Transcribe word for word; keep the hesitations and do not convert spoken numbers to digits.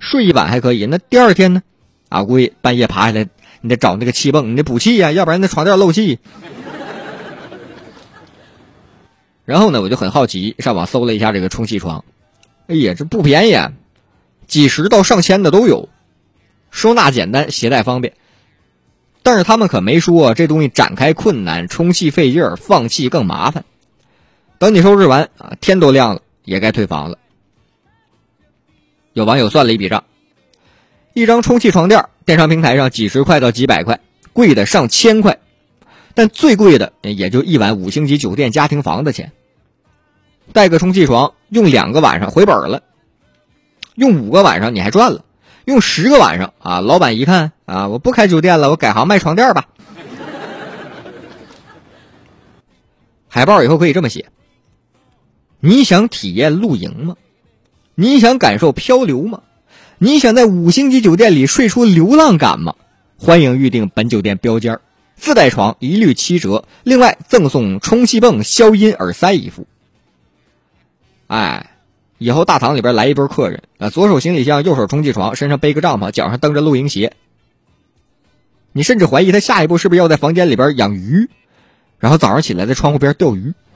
睡一晚还可以，那第二天呢？啊，估计半夜爬下来，你得找那个气泵，你得补气呀、啊，要不然那床垫漏气。然后呢，我就很好奇，上网搜了一下这个充气床，哎呀，这不便宜啊，几十到上千的都有，收纳简单，携带方便。但是他们可没说这东西展开困难，充气费劲儿，放气更麻烦。等你收拾完啊，天都亮了，也该退房了。有网友算了一笔账，一张充气床垫电商平台上几十块到几百块，贵的上千块，但最贵的也就一晚五星级酒店家庭房的钱。带个充气床用两个晚上回本了，用五个晚上你还赚了，用十个晚上啊，老板一看啊，我不开酒店了，我改行卖床垫吧。海报以后可以这么写：你想体验露营吗？你想感受漂流吗？你想在五星级酒店里睡出流浪感吗？欢迎预订本酒店标间，自带床一律七折，另外赠送充气泵、消音耳塞一副。哎，以后大堂里边来一波客人啊，左手行李箱，右手充气床，身上背个帐篷，脚上蹬着露营鞋。你甚至怀疑他下一步是不是要在房间里边养鱼，然后早上起来在窗户边钓鱼。